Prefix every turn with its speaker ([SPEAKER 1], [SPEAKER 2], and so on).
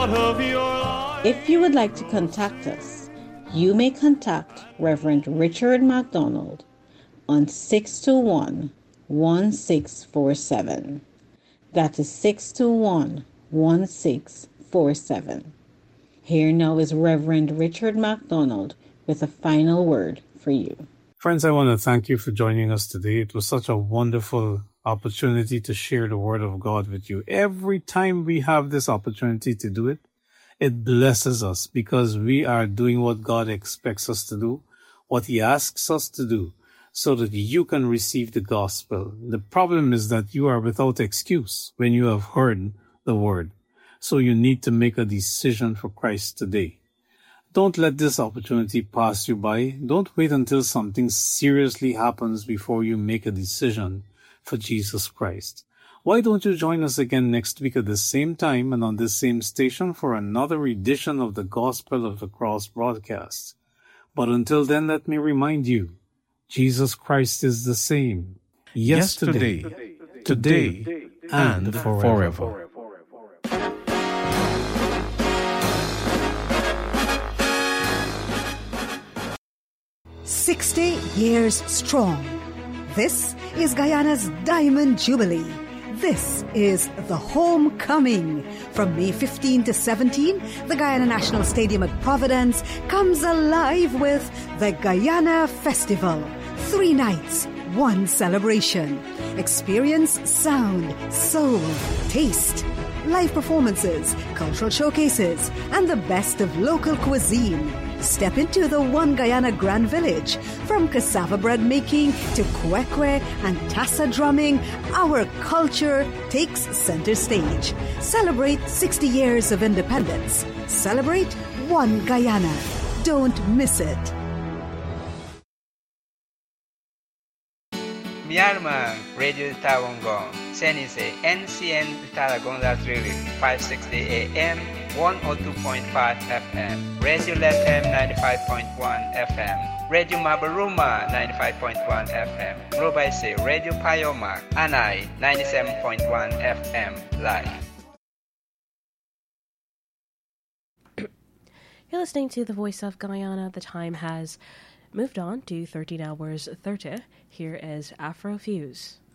[SPEAKER 1] out of your life.
[SPEAKER 2] If you would like to contact us, you may contact Reverend Richard MacDonald on 621-1647. That is 621-1647. Here now is Reverend Richard MacDonald with a final word for you.
[SPEAKER 3] Friends, I want to thank you for joining us today. It was such a wonderful opportunity to share the Word of God with you. Every time we have this opportunity to do it, it blesses us because we are doing what God expects us to do, what He asks us to do, so that you can receive the gospel. The problem is that you are without excuse when you have heard the Word. So you need to make a decision for Christ today. Don't let this opportunity pass you by. Don't wait until something seriously happens before you make a decision for Jesus Christ. Why don't you join us again next week at the same time and on this same station for another edition of the Gospel of the Cross broadcast? But until then, let me remind you, Jesus Christ is the same yesterday, today, and forever.
[SPEAKER 4] 60 years strong. This is Guyana's Diamond Jubilee. This is the homecoming. From May 15 to 17, the Guyana National Stadium at Providence comes alive with the Guyana Festival. 3 nights, 1 celebration. Experience sound, soul, taste, live performances, cultural showcases, and the best of local cuisine. Step into the One Guyana Grand Village. From cassava bread making to kwekwe and tassa drumming, our culture takes center stage. Celebrate 60 years of independence. Celebrate One Guyana. Don't miss it.
[SPEAKER 5] Myanmar Radio Tawangong, Senise NCN Talagon Latrili, 560 AM, 102.5 FM, Radio FM 95.1 FM, Radio Mabaruma 95.1 FM, Robaise Radio Payoma, Anai 97.1 FM, live.
[SPEAKER 6] You're listening to the Voice of Guyana. The time has moved on to 13 hours 30. Here is Afrofuse.